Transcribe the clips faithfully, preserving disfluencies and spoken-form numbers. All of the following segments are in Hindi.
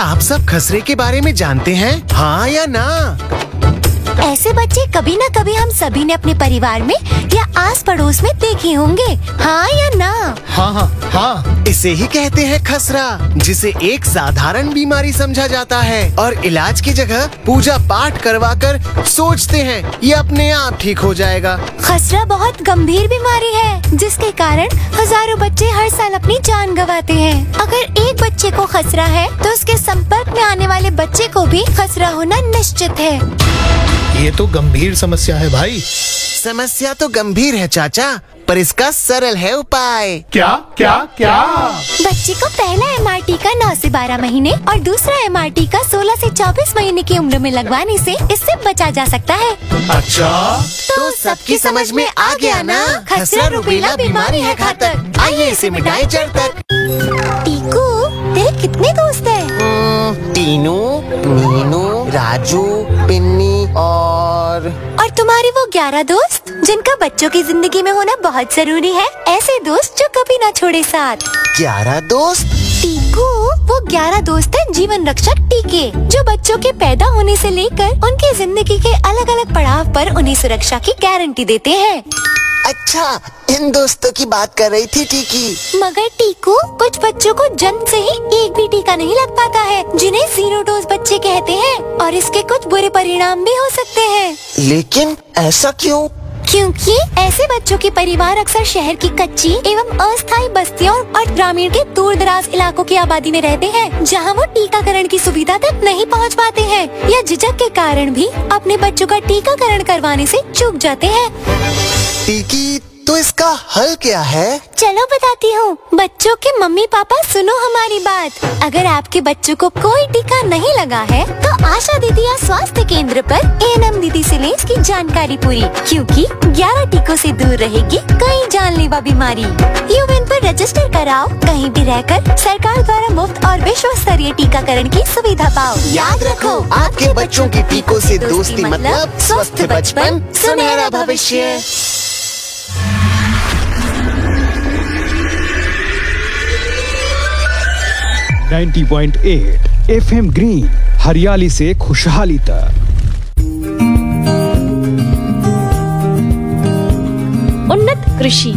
क्या आप सब खसरे के बारे में जानते हैं? हाँ या ना? ऐसे बच्चे कभी न कभी हम सभी ने अपने परिवार में या आस पड़ोस में देखे होंगे। हाँ या ना? हाँ हाँ हाँ। इसे ही कहते हैं खसरा, जिसे एक साधारण बीमारी समझा जाता है और इलाज की जगह पूजा पाठ करवा कर सोचते हैं ये अपने आप ठीक हो जाएगा। खसरा बहुत गंभीर बीमारी है जिसके कारण हजारों बच्चे हर साल अपनी जान गंवाते हैं। अगर एक बच्चे को खसरा है तो उसके संपर्क में आने वाले बच्चे को भी खसरा होना निश्चित है। ये तो गंभीर समस्या है भाई। समस्या तो गंभीर है चाचा, पर इसका सरल है उपाय। क्या क्या क्या? बच्चे को पहला एम आर टी का नौ से बारह महीने और दूसरा एम आर टी का सोलह से चौबीस महीने की उम्र में लगवाने से इससे बचा जा सकता है। अच्छा, तो सबकी समझ में आ गया ना? खसरा रुबेला बीमारी है घातक, आइए इसे मिटाएं जड़ तक। टीकू, तेरे कितने दोस्त हैं? टीनू, मीनू, राजू, पिन्नी और और तुम्हारे वो ग्यारह दोस्त जिनका बच्चों की जिंदगी में होना बहुत जरूरी है। ऐसे दोस्त जो कभी ना छोड़े साथ। ग्यारह दोस्त? टीकू, वो ग्यारह दोस्त हैं जीवन रक्षक टीके, जो बच्चों के पैदा होने से लेकर उनकी जिंदगी के अलग अलग पड़ाव पर उन्हें सुरक्षा की गारंटी देते हैं। अच्छा, इन दोस्तों की बात कर रही थी टीकी। मगर टीकू, कुछ बच्चों को जन्म से ही एक भी टीका नहीं लग पाता है, जिन्हें जीरो डोज बच्चे कहते हैं, और इसके कुछ बुरे परिणाम भी हो सकते हैं। लेकिन ऐसा क्यों? क्योंकि ऐसे बच्चों के परिवार अक्सर शहर की कच्ची एवं अस्थायी बस्तियों और ग्रामीण के दूर दराज इलाकों की आबादी में रहते हैं, जहां वो टीकाकरण की सुविधा तक नहीं पहुंच पाते हैं या झिझक के कारण भी अपने बच्चों का टीकाकरण करवाने से चूक जाते हैं। टीकी, तो इसका हल क्या है? चलो बताती हूँ। बच्चों के मम्मी पापा सुनो हमारी बात। अगर आपके बच्चों को कोई टीका नहीं लगा है तो आशा दीदी या स्वास्थ्य केंद्र पर ए एन एम दीदी से लें इसकी जानकारी पूरी, क्योंकि ग्यारह टीकों से दूर रहेगी कई जानलेवा बीमारी। यूएन पर रजिस्टर कराओ, कहीं भी रहकर सरकार द्वारा मुफ्त और विश्व स्तरीय टीकाकरण की सुविधा पाओ। याद रखो, आपके बच्चों की टीकों से दोस्ती मतलब स्वस्थ बचपन, सुनहरा भविष्य। नब्बे पॉइंट आठ एफ एम ग्रीन, हरियाली से खुशहाली तक। उन्नत कृषि।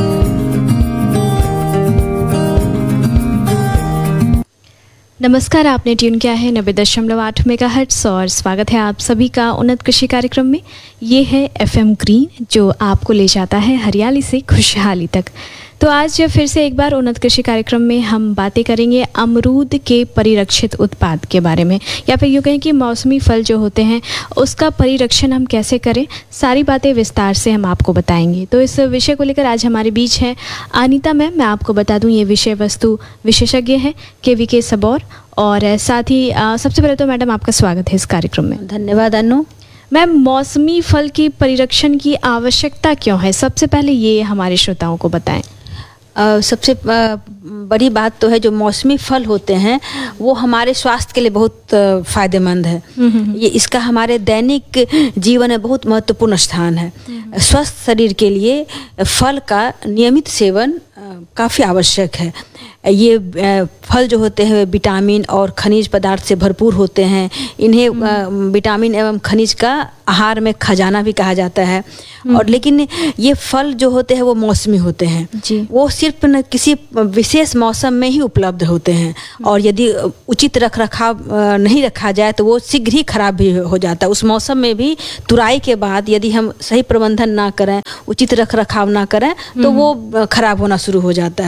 नमस्कार, आपने ट्यून किया है नब्बे दशमलव आठ मेगाहर्ट्ज और स्वागत है आप सभी का उन्नत कृषि कार्यक्रम में। ये है एफ एम ग्रीन, जो आपको ले जाता है हरियाली से खुशहाली तक। तो आज फिर से एक बार उन्नत कृषि कार्यक्रम में हम बातें करेंगे अमरूद के परिरक्षित उत्पाद के बारे में, या फिर यूँ कहें कि मौसमी फल जो होते हैं उसका परिरक्षण हम कैसे करें, सारी बातें विस्तार से हम आपको बताएंगे। तो इस विषय को लेकर आज हमारे बीच है अनीता मैम। मैं आपको बता दूं, ये विषय वस्तु विशेषज्ञ हैं के वी के सबौर, और साथ ही आ, सबसे पहले तो मैडम आपका स्वागत है इस कार्यक्रम में। धन्यवाद अनु। मैम, मौसमी फल की परिरक्षण की आवश्यकता क्यों है, सबसे पहले ये हमारे श्रोताओं को बताएं। Uh, सबसे uh, बड़ी बात तो है, जो मौसमी फल होते हैं वो हमारे स्वास्थ्य के लिए बहुत uh, फायदेमंद है। ये इसका हमारे दैनिक जीवन में बहुत महत्वपूर्ण स्थान है। स्वस्थ शरीर के लिए फल का नियमित सेवन uh, काफ़ी आवश्यक है। ये फल जो होते हैं विटामिन और खनिज पदार्थ से भरपूर होते हैं। इन्हें विटामिन एवं खनिज का आहार में खजाना भी कहा जाता है। और लेकिन ये फल जो होते हैं वो मौसमी होते हैं जी। वो सिर्फ न किसी विशेष मौसम में ही उपलब्ध होते हैं, और यदि उचित रख रखाव नहीं रखा जाए तो वो शीघ्र ही खराब भी हो जाता है। उस मौसम में भी तुराई के बाद यदि हम सही प्रबंधन ना करें, उचित रख रखाव ना करें, तो वो खराब होना शुरू हो जाता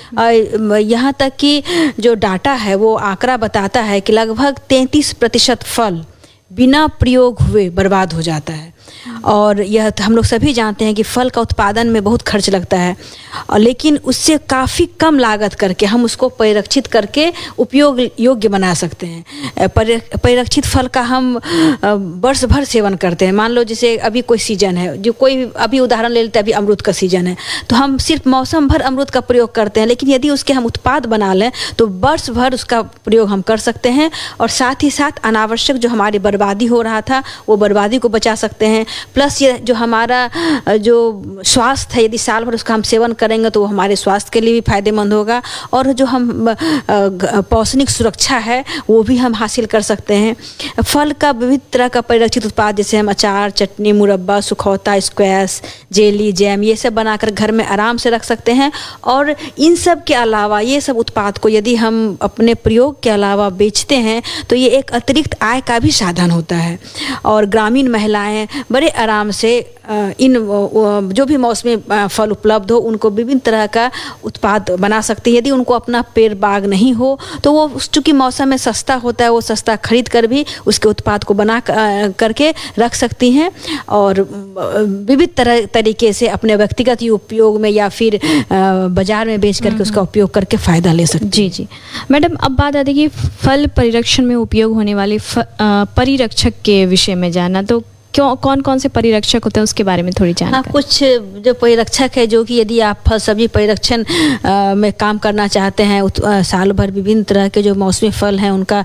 है। यहाँ तक कि जो डाटा है वो आंकड़ा बताता है कि लगभग तैंतीस प्रतिशत फल बिना प्रयोग हुए बर्बाद हो जाता है। और यह हम लोग सभी जानते हैं कि फल का उत्पादन में बहुत खर्च लगता है, और लेकिन उससे काफ़ी कम लागत करके हम उसको परिरक्षित करके उपयोग योग्य बना सकते हैं। परिरक्षित फल का हम वर्ष भर सेवन करते हैं। मान लो जैसे अभी कोई सीजन है, जो कोई अभी उदाहरण ले लेते हैं, अभी अमरूद का सीजन है, तो हम सिर्फ मौसम भर अमरूद का प्रयोग करते हैं, लेकिन यदि उसके हम उत्पाद बना लें तो वर्ष भर उसका प्रयोग हम कर सकते हैं, और साथ ही साथ अनावश्यक जो हमारी बर्बादी हो रहा था वो बर्बादी को बचा सकते हैं। प्लस ये जो हमारा जो स्वास्थ्य है, यदि साल भर उसका हम सेवन करेंगे तो वो हमारे स्वास्थ्य के लिए भी फायदेमंद होगा, और जो हम पौष्टिक सुरक्षा है वो भी हम हासिल कर सकते हैं। फल का विविध तरह का परिरक्षित उत्पाद, जैसे हम अचार, चटनी, मुरब्बा, सुखौता, स्क्वैश, जेली, जैम, ये सब बनाकर घर में आराम से रख सकते हैं। और इन सब के अलावा ये सब उत्पाद को यदि हम अपने प्रयोग के अलावा बेचते हैं तो ये एक अतिरिक्त आय का भी साधन होता है। और ग्रामीण महिलाएं बड़े आराम से इन जो भी मौसमी फल उपलब्ध हो उनको विभिन्न तरह का उत्पाद बना सकती है। यदि उनको अपना पेड़ बाग नहीं हो तो वो चूँकि मौसम में सस्ता होता है, वो सस्ता खरीद कर भी उसके उत्पाद को बना करके रख सकती हैं और विविध तरह तरीके से अपने व्यक्तिगत उपयोग में या फिर बाजार में बेच करके उसका उपयोग करके फ़ायदा ले सकती हैं। जी जी मैडम, अब बात आती है कि फल परिरक्षण में उपयोग होने वाले परिरक्षक के विषय में जानना, तो क्यों कौन कौन से परिरक्षक होते हैं उसके बारे में थोड़ी जानकारी। हाँ, कुछ जो परिरक्षक है जो कि यदि आप फल सब्जी परिरक्षण में काम करना चाहते हैं, आ, साल भर विभिन्न तरह के जो मौसमी फल हैं उनका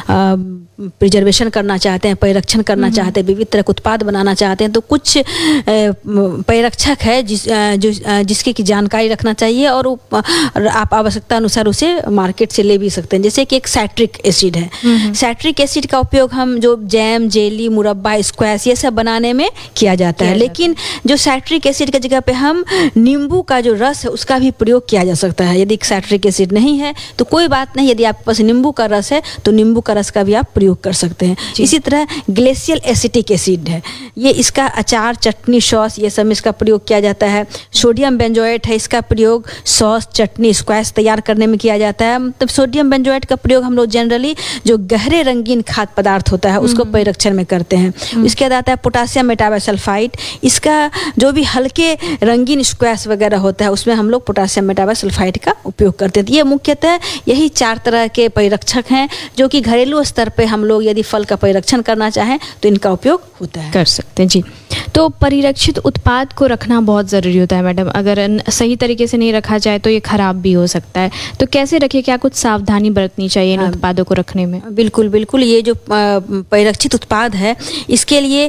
प्रिजर्वेशन करना चाहते हैं, परिरक्षण करना चाहते हैं, विविध तरह के उत्पाद बनाना चाहते हैं, तो कुछ परिरक्षक है जिस जो जिसकी की जानकारी रखना चाहिए और, और आप आवश्यकता अनुसार उसे मार्केट से ले भी सकते हैं। जैसे कि एक साइट्रिक एसिड है। साइट्रिक एसिड का उपयोग हम जो जैम, जेली, मुरब्बा, स्क्वैश ये सब बनाने में किया जाता है, लेकिन जो साइट्रिक एसिड की जगह पे हम नींबू का जो रस है उसका भी प्रयोग किया जा सकता है। यदि साइट्रिक एसिड नहीं है तो कोई बात नहीं, यदि आपके पास नींबू का रस है तो नींबू का रस का भी आप प्रयोग कर सकते हैं। इसी तरह ग्लेशियल एसिटिक एसिड है, ये इसका अचार, चटनी, सॉस ये सब में इसका प्रयोग किया जाता है। सोडियम बेंजोएट है, इसका प्रयोग सॉस, चटनी, स्क्वैश तैयार करने में किया जाता है। मतलब सोडियम बेंजोएट का प्रयोग हम लोग जनरली जो गहरे रंगीन खाद्य पदार्थ होता है उसको परिरक्षण में करते हैं। इसके बाद आता है पोटासियम मेटाबाइसल्फाइड, इसका जो भी हल्के रंगीन स्क्वैश वगैरह होता है उसमें हम लोग पोटासियम मेटाबाइसल्फाइड का उपयोग करते हैं। ये मुख्यतः यही चार तरह के परिरक्षक हैं जो कि घरेलू स्तर पे हम लोग यदि फल का परिरक्षण करना चाहें तो इनका उपयोग होता है, कर सकते हैं। जी, तो परिरक्षित उत्पाद को रखना बहुत ज़रूरी होता है मैडम, अगर सही तरीके से नहीं रखा जाए तो ये खराब भी हो सकता है, तो कैसे रखें, क्या कुछ सावधानी बरतनी चाहिए इन उत्पादों को रखने में? बिल्कुल बिल्कुल, ये जो परिरक्षित उत्पाद है इसके लिए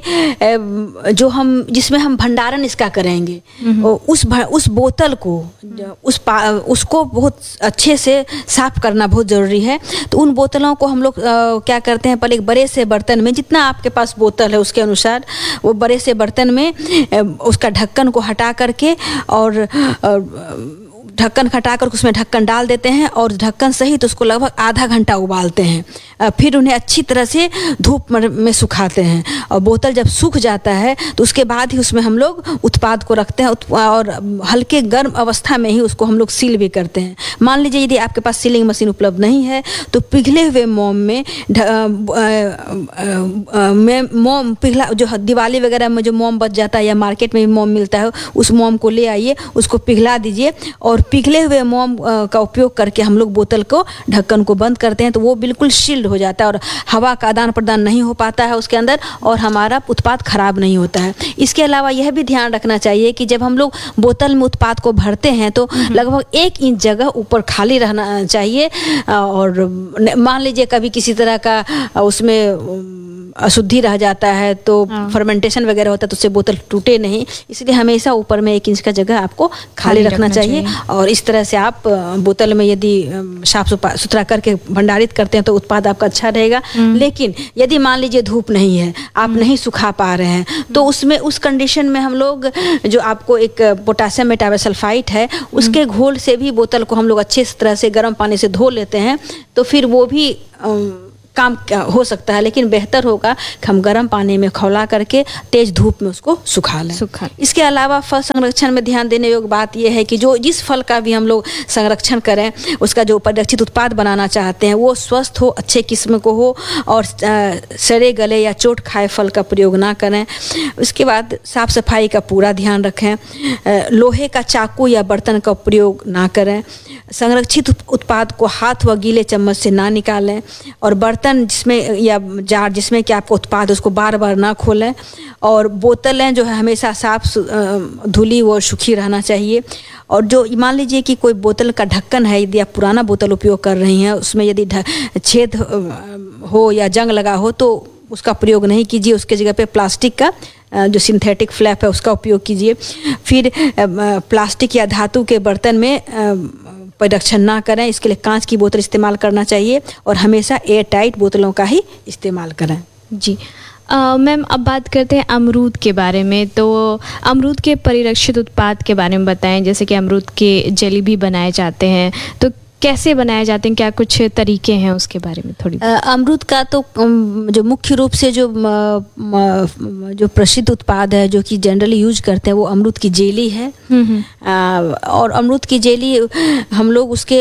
जो हम जिसमें हम भंडारण इसका करेंगे उस उस बोतल को उस उसको बहुत अच्छे से साफ करना बहुत ज़रूरी है। तो उन बोतलों को हम लोग क्या करते हैं, पहले एक बड़े से बर्तन में, जितना आपके पास बोतल है उसके अनुसार वो बड़े से बर्तन में उसका ढक्कन को हटा करके और, और ढक्कन हटाकर उसमें ढक्कन डाल देते हैं और ढक्कन सहित उसको लगभग आधा घंटा उबालते हैं। फिर उन्हें अच्छी तरह से धूप में सुखाते हैं और बोतल जब सूख जाता है तो उसके बाद ही उसमें हम लोग उत्पाद को रखते हैं और हल्के गर्म अवस्था में ही उसको हम लोग सील भी करते हैं। मान लीजिए यदि आपके पास सीलिंग मशीन उपलब्ध नहीं है तो पिघले हुए मोम में में मोम पिघला, जो दिवाली वगैरह में जो मोम बच जाता है या मार्केट में भी मोम मिलता है, उस मोम को ले आइए, उसको पिघला दीजिए और पिघले हुए मोम का उपयोग करके हम लोग बोतल को ढक्कन को बंद करते हैं तो वो बिल्कुल शील्ड हो जाता है और हवा का आदान प्रदान नहीं हो पाता है उसके अंदर और हमारा उत्पाद खराब नहीं होता है। इसके अलावा यह भी ध्यान रखना चाहिए कि जब हम लोग बोतल में उत्पाद को भरते हैं तो लगभग एक इंच जगह ऊपर खाली रहना चाहिए और मान लीजिए कभी किसी तरह का उसमें अशुद्धि रह जाता है तो फर्मेंटेशन वगैरह होता है तो उससे बोतल टूटे नहीं, इसलिए हमेशा ऊपर में एक इंच का जगह आपको खाली रखना चाहिए। और इस तरह से आप बोतल में यदि साफ सुथरा करके भंडारित करते हैं तो उत्पाद आपका अच्छा रहेगा। लेकिन यदि मान लीजिए धूप नहीं है, आप नहीं सुखा पा रहे हैं तो उसमें उस कंडीशन में हम लोग जो आपको एक पोटासियम मेटाबाइसल्फाइड है उसके घोल से भी बोतल को हम लोग अच्छे तरह से गर्म पानी से धो लेते हैं तो फिर वो भी काम हो सकता है, लेकिन बेहतर होगा कि हम गर्म पानी में खौला करके तेज धूप में उसको सुखा लें। सुखा इसके अलावा फल संरक्षण में ध्यान देने योग्य बात यह है कि जो जिस फल का भी हम लोग संरक्षण करें उसका जो परिरक्षित उत्पाद बनाना चाहते हैं वो स्वस्थ हो, अच्छे किस्म को हो और सड़े गले या चोट खाए फल का प्रयोग ना करें। उसके बाद साफ सफाई का पूरा ध्यान रखें, लोहे का चाकू या बर्तन का प्रयोग ना करें, संरक्षित उत्पाद को हाथ व गीले चम्मच से ना निकालें और बर्तन जिसमें या जार जिसमें कि आपको उत्पाद उसको बार बार ना खोलें और बोतलें जो है हमेशा साफ धुली व सूखी रहना चाहिए। और जो मान लीजिए कि कोई बोतल का ढक्कन है, यदि आप पुराना बोतल उपयोग कर रही हैं उसमें यदि छेद हो या जंग लगा हो तो उसका प्रयोग नहीं कीजिए, उसके जगह पे प्लास्टिक का जो सिंथेटिक फ्लैप है उसका उपयोग कीजिए। फिर प्लास्टिक या धातु के बर्तन में परिरक्षण ना करें, इसके लिए कांच की बोतल इस्तेमाल करना चाहिए और हमेशा एयर टाइट बोतलों का ही इस्तेमाल करें। जी मैम, अब बात करते हैं अमरूद के बारे में। तो अमरूद के परिरक्षित उत्पाद के बारे में बताएं, जैसे कि अमरूद के जेली भी बनाए जाते हैं, तो कैसे बनाए जाते हैं, क्या कुछ तरीके हैं उसके बारे में थोड़ी? अमरूद का तो जो मुख्य रूप से जो जो प्रसिद्ध उत्पाद है जो कि जनरली यूज करते हैं वो अमरूद की जेली है। आ, और अमरूद की जेली हम लोग उसके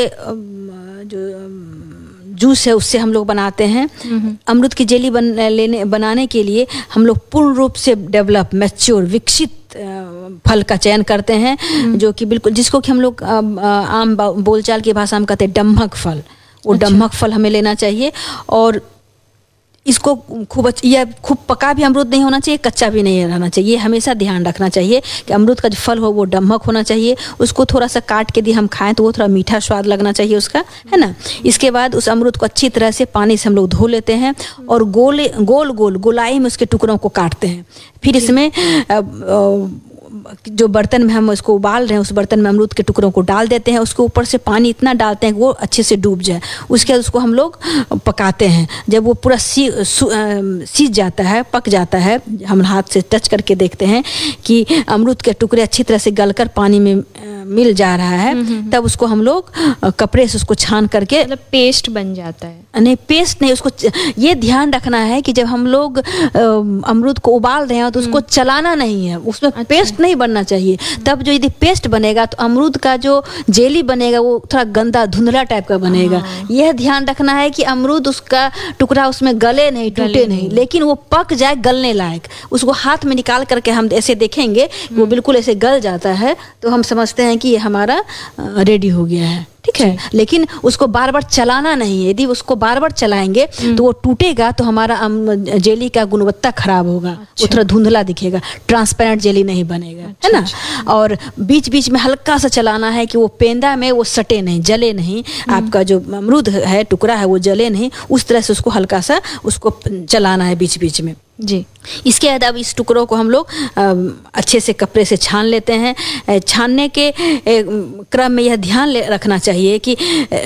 जो जूस है उससे हम लोग बनाते हैं। अमरूद की जेली बन, लेने बनाने के लिए हम लोग पूर्ण रूप से डेवलप मैच्योर विकसित फल का चयन करते हैं, जो कि बिल्कुल जिसको कि हम लोग आम बोलचाल की भाषा में कहते हैं डम्भक फल। वो अच्छा। डम्भक फल हमें लेना चाहिए और इसको खूब यह खूब पका भी अमरूद नहीं होना चाहिए, कच्चा भी नहीं रहना चाहिए। ये हमेशा ध्यान रखना चाहिए कि अमरूद का जो फल हो वो डम्भक होना चाहिए। उसको थोड़ा सा काट के यदि हम खाएं तो वो थोड़ा मीठा स्वाद लगना चाहिए उसका, है ना। इसके बाद उस अमरूद को अच्छी तरह से पानी से हम लोग धो लेते हैं और गोल गोल गोल गोलाई में उसके टुकड़ों को काटते हैं। फिर इसमें आ, आ, जो बर्तन में हम उसको उबाल रहे हैं उस बर्तन में अमरूद के टुकड़ों को डाल देते हैं। उसके ऊपर से पानी इतना डालते हैं कि वो अच्छे से डूब जाए। उसके बाद उसको हम लोग पकाते हैं। जब वो पूरा सी सीज जाता है, पक जाता है, हम हाथ से टच करके देखते हैं कि अमरूद के टुकड़े अच्छी तरह से गलकर पानी में मिल जा रहा है, तब उसको हम लोग कपड़े से उसको छान करके, मतलब पेस्ट बन जाता है। नहीं, पेस्ट नहीं, उसको ये ध्यान रखना है कि जब हम लोग अमरूद को उबाल रहे हैं तो उसको चलाना नहीं है, उसमें अच्छा। पेस्ट नहीं बनना चाहिए। तब जो यदि पेस्ट बनेगा तो अमरूद का जो जेली बनेगा वो थोड़ा गंदा धुंधला टाइप का बनेगा। हाँ। यह ध्यान रखना है कि अमरूद उसका टुकड़ा उसमें गले नहीं, टूटे नहीं, लेकिन वो पक जाए गलने लायक। उसको हाथ में निकाल करके हम ऐसे देखेंगे वो बिल्कुल ऐसे गल जाता है तो हम समझते हैं कि ये हमारा रेडी हो गया है, ठीक है। लेकिन उसको बार बार चलाना नहीं है। यदि उसको बार बार चलाएंगे तो वो टूटेगा तो हमारा जेली का गुणवत्ता खराब होगा। अच्छा। वो थोड़ा धुंधला दिखेगा, ट्रांसपेरेंट जेली नहीं बनेगा। अच्छा, है ना। अच्छा। और बीच बीच में हल्का सा चलाना है कि वो पेंदा में वो सटे नहीं, जले नहीं, आपका जो अमरूद है टुकड़ा है वो जले नहीं। उस तरह से उसको हल्का सा उसको चलाना है बीच बीच में। जी। इसके बाद अब इस टुकड़ों को हम लोग अच्छे से कपड़े से छान लेते हैं। छानने के क्रम में यह ध्यान रखना चाहिए कि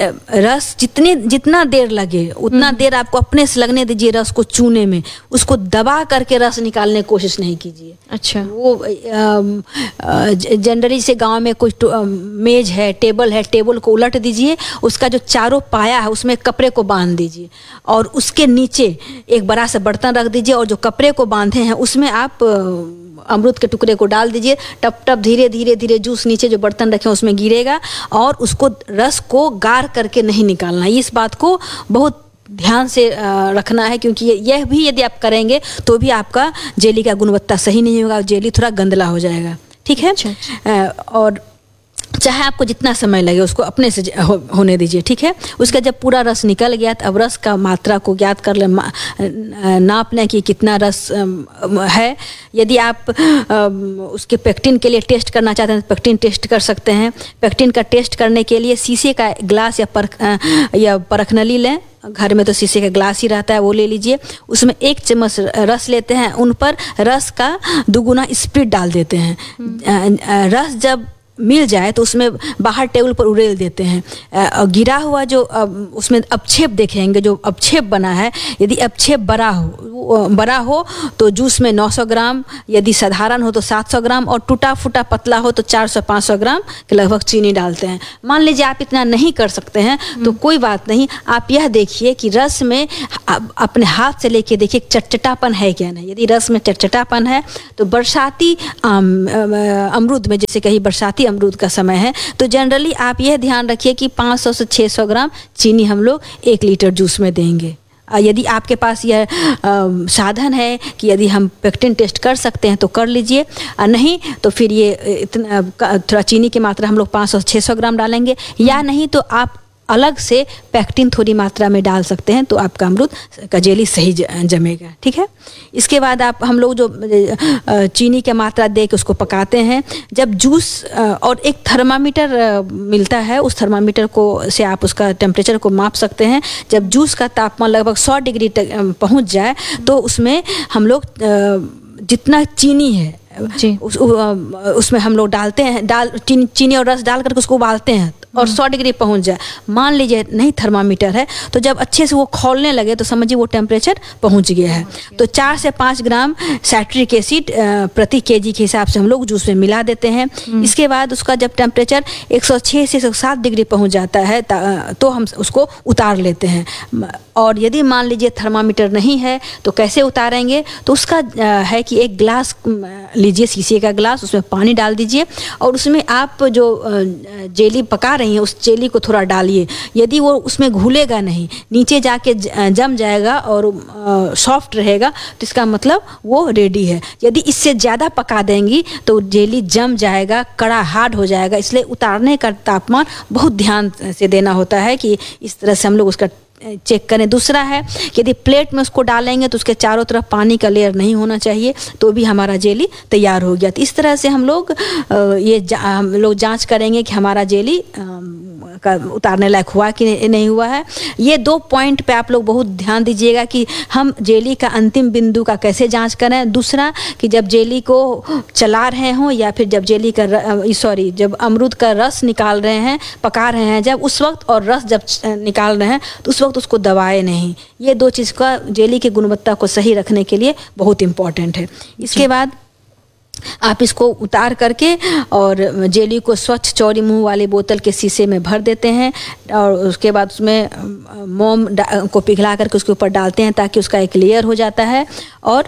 रस जितने जितना देर लगे उतना देर आपको अपने से लगने दीजिए रस को चूने में। उसको दबा करके रस निकालने की कोशिश नहीं कीजिए। अच्छा। वो जनरली से गांव में कुछ मेज है, टेबल है, टेबल को उलट दीजिए, उसका जो चारों पाया है उसमें कपड़े को बांध दीजिए और उसके नीचे एक बड़ा सा बर्तन रख दीजिए और जो कपड़े को बांधे हैं उसमें आप अमरूद के टुकड़े को डाल दीजिए। टप टप धीरे धीरे धीरे जूस नीचे जो बर्तन रखे हैं उसमें गिरेगा और उसको रस को गार करके नहीं निकालना। इस बात को बहुत ध्यान से रखना है, क्योंकि यह भी यदि आप करेंगे तो भी आपका जेली का गुणवत्ता सही नहीं होगा, जेली थोड़ा गंदला हो जाएगा, ठीक है। अच्छा। और चाहे आपको जितना समय लगे उसको अपने से हो, होने दीजिए, ठीक है। उसका जब पूरा रस निकल गया तो अब रस का मात्रा को ज्ञात कर लें, नाप लें कि कितना रस है। यदि आप उसके पेक्टिन के लिए टेस्ट करना चाहते हैं तो पेक्टिन टेस्ट कर सकते हैं। पेक्टिन का टेस्ट करने के लिए शीशे का ग्लास या परख या परखनली लें। घर में तो शीशे का ग्लास ही रहता है, वो ले लीजिए। उसमें एक चम्मच रस लेते हैं, उन पर रस का दुगुना स्प्रिट डाल देते हैं। रस जब मिल जाए तो उसमें बाहर टेबल पर उड़ेल देते हैं। गिरा हुआ जो उसमें अपक्षेप देखेंगे, जो अपक्षेप बना है, यदि अपक्षेप बड़ा हो बड़ा हो तो जूस में नौ सौ ग्राम, यदि साधारण हो तो सात सौ ग्राम और टूटा फूटा पतला हो तो चार सौ पाँच सौ ग्राम के लगभग चीनी डालते हैं। मान लीजिए आप इतना नहीं कर सकते हैं तो कोई बात नहीं, आप यह देखिए कि रस में अपने हाथ से लेके देखिए चटचटापन है क्या नहीं। यदि रस में चटचटापन है तो बरसाती अमरूद में, जैसे कहीं बरसाती अमरूद का समय है, तो जनरली आप यह ध्यान रखिए कि पाँच सौ से छह सौ ग्राम चीनी हम लोग एक लीटर जूस में देंगे। यदि आपके पास यह साधन है कि यदि हम पेक्टिन टेस्ट कर सकते हैं तो कर लीजिए, नहीं तो फिर ये इतना थोड़ा चीनी की मात्रा हम लोग पाँच सौ से छह सौ ग्राम डालेंगे। या नहीं तो आप अलग से पैक्टिन थोड़ी मात्रा में डाल सकते हैं, तो आपका अमरूद का जेली सही जमेगा। ठीक है। इसके बाद आप हम लोग जो चीनी की मात्रा दे के उसको पकाते हैं। जब जूस और एक थर्मामीटर मिलता है, उस थर्मामीटर को से आप उसका टेम्परेचर को माप सकते हैं। जब जूस का तापमान लगभग सौ डिग्री तक पहुंच जाए तो उसमें हम लोग जितना चीनी है जी उस, उसमें हम लोग डालते हैं, डाल चीनी चीनी और रस डाल करके उसको उबालते हैं और सौ डिग्री पहुंच जाए। मान लीजिए नहीं थर्मामीटर है, तो जब अच्छे से वो खौलने लगे तो समझिए वो टेम्परेचर पहुंच गया है। तो चार से पाँच ग्राम साइट्रिक एसिड प्रति केजी के हिसाब से हम लोग जूस में मिला देते हैं। इसके बाद उसका जब टेम्परेचर एक सौ छह से एक सौ सात डिग्री पहुंच जाता है तो हम उसको उतार लेते हैं। और यदि मान लीजिए थर्मामीटर नहीं है तो कैसे उतारेंगे, तो उसका है कि एक ग्लास लीजिए, शीशे का ग्लास, उसमें पानी डाल दीजिए और उसमें आप जो जेली पका रही हैं उस जेली को थोड़ा डालिए। यदि वो उसमें घुलेगा नहीं, नीचे जाके जम जाएगा और सॉफ्ट रहेगा, तो इसका मतलब वो रेडी है। यदि इससे ज़्यादा पका देंगी तो जेली जम जाएगा, कड़ा हार्ड हो जाएगा। इसलिए उतारने का तापमान बहुत ध्यान से देना होता है कि इस तरह से हम लोग उसका चेक करें। दूसरा है कि यदि प्लेट में उसको डालेंगे तो उसके चारों तरफ पानी का लेयर नहीं होना चाहिए, तो भी हमारा जेली तैयार हो गया। तो इस तरह से हम लोग ये हम लोग जांच करेंगे कि हमारा जेली का उतारने लायक हुआ कि नहीं हुआ है। ये दो पॉइंट पे आप लोग बहुत ध्यान दीजिएगा कि हम जेली का अंतिम बिंदु का कैसे जांच करें। दूसरा कि जब जेली को चला रहे हों या फिर जब जेली का सॉरी जब अमरूद का रस निकाल रहे हैं, पका रहे हैं जब, उस वक्त और रस जब निकाल रहे हैं तो उस वक्त उसको दबाए नहीं। ये दो चीज़ का जेली की गुणवत्ता को सही रखने के लिए बहुत इम्पॉर्टेंट है। इसके बाद आप इसको उतार करके और जेली को स्वच्छ चौड़ी मुंह वाले बोतल के शीशे में भर देते हैं और उसके बाद उसमें मोम को पिघला करके उसके ऊपर डालते हैं ताकि उसका एक लेयर हो जाता है। और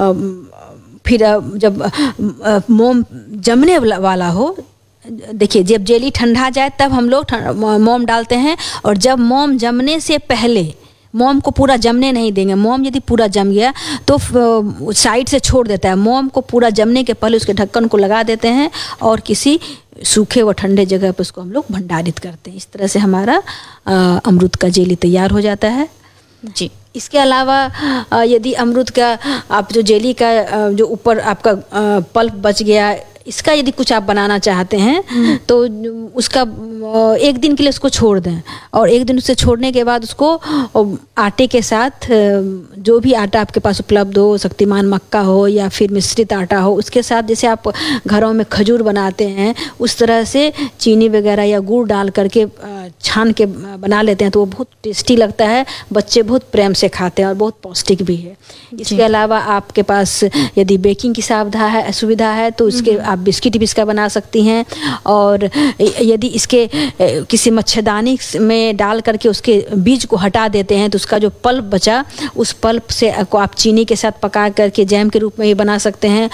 फिर जब मोम जमने वाला हो, देखिए जब जेली ठंडा जाए तब हम लोग मोम डालते हैं, और जब मोम जमने से पहले, मोम को पूरा जमने नहीं देंगे। मोम यदि पूरा जम गया तो साइड से छोड़ देता है। मोम को पूरा जमने के पहले उसके ढक्कन को लगा देते हैं और किसी सूखे व ठंडे जगह पर उसको हम लोग भंडारित करते हैं। इस तरह से हमारा अमरूद का जेली तैयार हो जाता है जी। इसके अलावा यदि अमरूद का आप जो जेली का जो ऊपर आपका पल्प बच गया, इसका यदि कुछ आप बनाना चाहते हैं तो उसका एक दिन के लिए उसको छोड़ दें, और एक दिन उसे छोड़ने के बाद उसको आटे के साथ, जो भी आटा आपके पास उपलब्ध हो, शक्तिमान मक्का हो या फिर मिश्रित आटा हो, उसके साथ जैसे आप घरों में खजूर बनाते हैं उस तरह से चीनी वगैरह या गुड़ डाल करके छान के बना लेते हैं, तो वो बहुत टेस्टी लगता है। बच्चे बहुत प्रेम से खाते हैं और बहुत पौष्टिक भी है। इसके अलावा आपके पास यदि बेकिंग की सुविधा है सुविधा है तो इसके आप बिस्किट भी इसका बना सकती हैं। और यदि इसके किसी मच्छरदानी में डाल करके उसके बीज को हटा देते हैं तो उसका जो पल्प बचा, उस पल्प से को आप चीनी के साथ पका करके जैम के रूप में भी बना सकते हैं।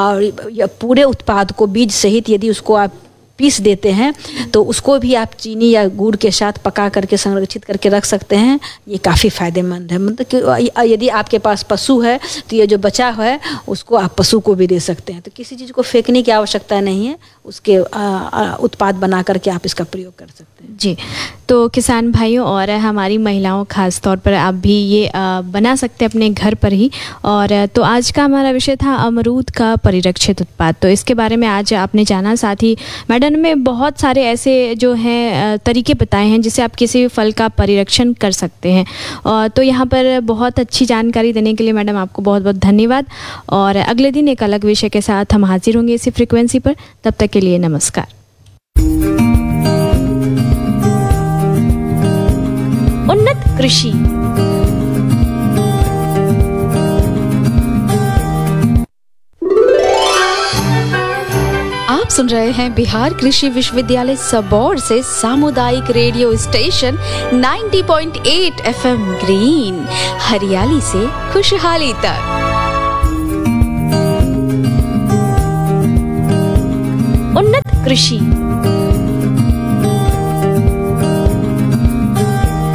और पूरे उत्पाद को बीज सहित यदि उसको आप पीस देते हैं तो उसको भी आप चीनी या गुड़ के साथ पका करके संरक्षित करके रख सकते हैं। ये काफ़ी फ़ायदेमंद है। मतलब कि यदि आपके पास पशु है तो ये जो बचा है उसको आप पशु को भी दे सकते हैं। तो किसी चीज़ को फेंकने की आवश्यकता नहीं है, उसके उत्पाद बना करके आप इसका प्रयोग कर सकते हैं जी। तो किसान भाइयों और हमारी महिलाओं खास तौर पर आप भी ये बना सकते हैं अपने घर पर ही। और तो आज का हमारा विषय था अमरूद का परिरक्षित उत्पाद। तो इसके बारे में आज आपने जाना, साथ ही मैडम में बहुत सारे ऐसे जो हैं तरीके बताए हैं जिससे आप किसी भी फल का परिरक्षण कर सकते हैं। और तो यहाँ पर बहुत अच्छी जानकारी देने के लिए मैडम आपको बहुत बहुत धन्यवाद। और अगले दिन एक अलग विषय के साथ हम हाजिर होंगे इसी फ्रीक्वेंसी पर। तब तक के लिए नमस्कार। उन्नत कृषि आप सुन रहे हैं बिहार कृषि विश्वविद्यालय सबौर से सामुदायिक रेडियो स्टेशन नब्बे पॉइंट आठ एफएम ग्रीन, हरियाली से खुशहाली तक। उन्नत कृषि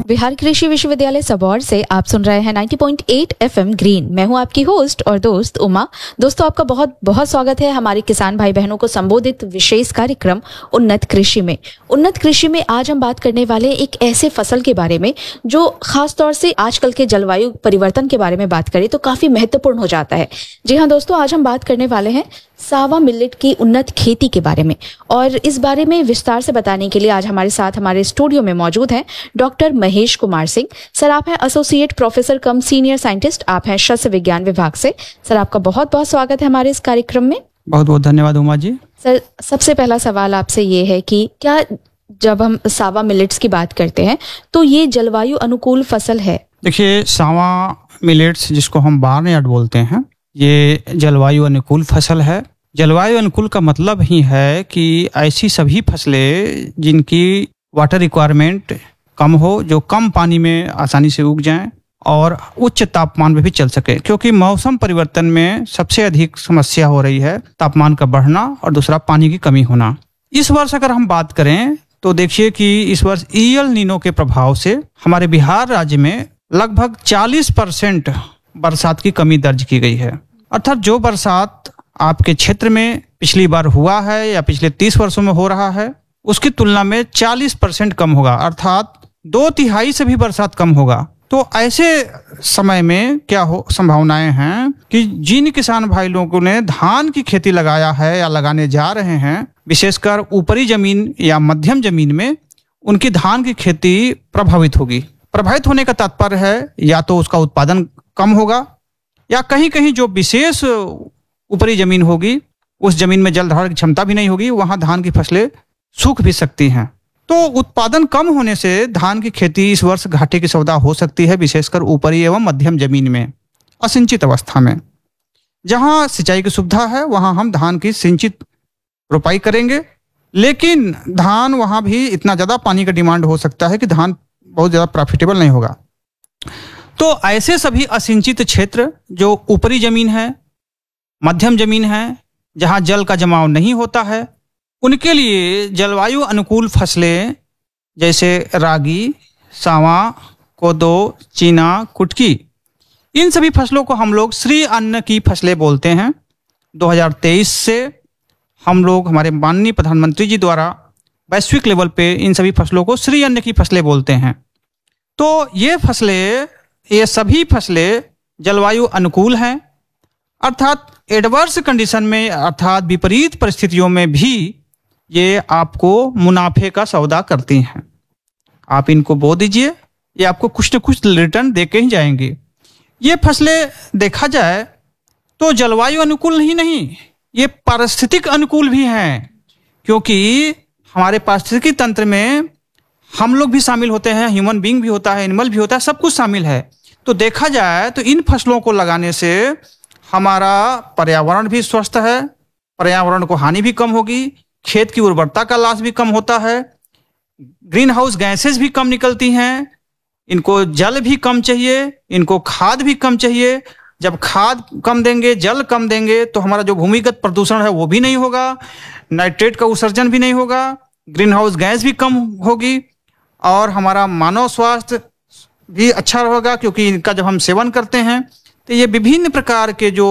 बिहार कृषि विश्वविद्यालय सबौर से आप सुन रहे हैं नब्बे पॉइंट आठ एफएम ग्रीन। मैं हूं आपकी होस्ट और दोस्त उमा। दोस्तों, आपका बहुत बहुत स्वागत है हमारे किसान भाई बहनों को संबोधित विशेष कार्यक्रम उन्नत कृषि में। उन्नत कृषि में आज हम बात करने वाले एक ऐसे फसल के बारे में जो खास तौर से आजकल के जलवायु परिवर्तन के बारे में बात करें तो काफी महत्वपूर्ण हो जाता है। जी हाँ दोस्तों, आज हम बात करने वाले हैं सावा मिलेट की उन्नत खेती के बारे में, और इस बारे में विस्तार से बताने के लिए आज हमारे साथ हमारे स्टूडियो में मौजूद हैं डॉक्टर महेश कुमार सिंह। सर, आप हैं एसोसिएट प्रोफेसर कम सीनियर साइंटिस्ट, आप हैं शस्य विज्ञान विभाग से। सर, आपका बहुत बहुत स्वागत है हमारे इस कार्यक्रम में। बहुत बहुत धन्यवाद उमा जी। सर, सबसे पहला सवाल आपसे ये है कि क्या जब हम सावा मिलेट्स की बात करते हैं तो ये जलवायु अनुकूल फसल है? देखिए, सावा मिलेट्स जिसको हम बार्नयार्ड बोलते हैं, ये जलवायु अनुकूल फसल है। जलवायु अनुकूल का मतलब ही है कि ऐसी सभी फसलें जिनकी वाटर रिक्वायरमेंट कम हो, जो कम पानी में आसानी से उग जाएं और उच्च तापमान में भी चल सके, क्योंकि मौसम परिवर्तन में सबसे अधिक समस्या हो रही है तापमान का बढ़ना और दूसरा पानी की कमी होना। इस वर्ष अगर हम बात करें तो देखिए कि इस वर्ष ईएल नीनो के प्रभाव से हमारे बिहार राज्य में लगभग चालीस परसेंट बरसात की कमी दर्ज की गई है। अर्थात जो बरसात आपके क्षेत्र में पिछली बार हुआ है या पिछले तीस वर्षों में हो रहा है, उसकी तुलना में चालीस परसेंट कम होगा, अर्थात दो तिहाई से भी बरसात कम होगा। तो ऐसे समय में क्या हो संभावनाएं हैं कि जिन किसान भाई लोगों ने धान की खेती लगाया है या लगाने जा रहे हैं, विशेषकर ऊपरी जमीन या मध्यम जमीन में, उनकी धान की खेती प्रभावित होगी। प्रभावित होने का तात्पर्य है या तो उसका उत्पादन कम होगा या कहीं कहीं जो विशेष ऊपरी जमीन होगी उस जमीन में जल धारण की क्षमता भी नहीं होगी, वहां धान की फसलें सूख भी सकती हैं। तो उत्पादन कम होने से धान की खेती इस वर्ष घाटे की सौदा हो सकती है, विशेषकर ऊपरी एवं मध्यम जमीन में असिंचित अवस्था में। जहां सिंचाई की सुविधा है वहां हम धान की सिंचित रोपाई करेंगे, लेकिन धान वहां भी इतना ज्यादा पानी का डिमांड हो सकता है कि धान बहुत ज्यादा प्रॉफिटेबल नहीं होगा। तो ऐसे सभी असिंचित क्षेत्र जो ऊपरी जमीन है, मध्यम जमीन है, जहां जल का जमाव नहीं होता है, उनके लिए जलवायु अनुकूल फसलें जैसे रागी, सावा, कोदो, चीना, कुटकी, इन सभी फसलों को हम लोग श्री अन्न की फसलें बोलते हैं। दो हज़ार तेईस से हम लोग, हमारे माननीय प्रधानमंत्री जी द्वारा वैश्विक लेवल पे इन सभी फसलों को श्री अन्न की फसलें बोलते हैं। तो ये फसलें, ये सभी फसलें जलवायु अनुकूल हैं, अर्थात एडवर्स कंडीशन में, अर्थात विपरीत परिस्थितियों में भी ये आपको मुनाफे का सौदा करती हैं। आप इनको बो दीजिए, ये आपको कुछ न कुछ रिटर्न दे के ही जाएंगे। ये फसलें देखा जाए तो जलवायु अनुकूल ही नहीं, ये पारिस्थितिक अनुकूल भी हैं, क्योंकि हमारे पारिस्थितिकी तंत्र में हम लोग भी शामिल होते हैं, ह्यूमन बीइंग भी होता है, एनिमल भी होता है, सब कुछ शामिल है। तो देखा जाए तो इन फसलों को लगाने से हमारा पर्यावरण भी स्वस्थ है, पर्यावरण को हानि भी कम होगी, खेत की उर्वरता का लॉस भी कम होता है, ग्रीन हाउस गैसेस भी कम निकलती हैं, इनको जल भी कम चाहिए, इनको खाद भी कम चाहिए। जब खाद कम देंगे, जल कम देंगे, तो हमारा जो भूमिगत प्रदूषण है वो भी नहीं होगा, नाइट्रेट का उत्सर्जन भी नहीं होगा, ग्रीन हाउस गैस भी कम होगी और हमारा मानव स्वास्थ्य भी अच्छा होगा, क्योंकि इनका जब हम सेवन करते हैं तो ये विभिन्न प्रकार के जो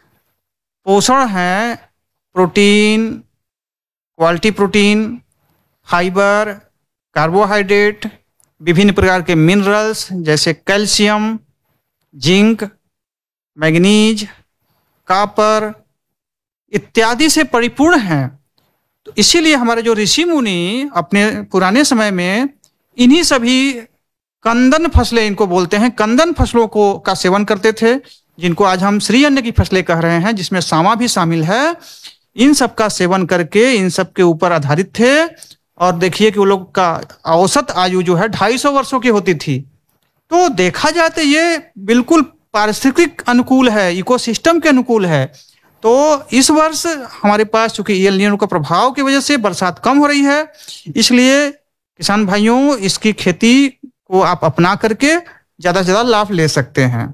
पोषण हैं, protein, quality protein, fibre, carbohydrate, विभिन्न प्रकार के मिनरल्स जैसे कैल्शियम, जिंक, मैग्नीज, कॉपर इत्यादि से परिपूर्ण हैं। तो इसीलिए हमारे जो ऋषि मुनि अपने पुराने समय में इन्हीं सभी कंदन फसलें, इनको बोलते हैं, कंदन फसलों को का सेवन करते थे, जिनको आज हम श्री अन्न की फसलें कह रहे हैं, जिसमें सावा भी शामिल है। इन सब का सेवन करके इन सब के ऊपर आधारित थे और देखिए कि वो लोग का औसत आयु जो है ढाई सौ वर्षों की होती थी। तो देखा जाए तो ये बिल्कुल पारिस्थितिक अनुकूल है, इकोसिस्टम के अनुकूल है। तो इस वर्ष हमारे पास चूंकि एल नीनो का प्रभाव की वजह से बरसात कम हो रही है, इसलिए किसान भाइयों इसकी खेती को आप अपना करके ज्यादा से ज्यादा लाभ ले सकते हैं।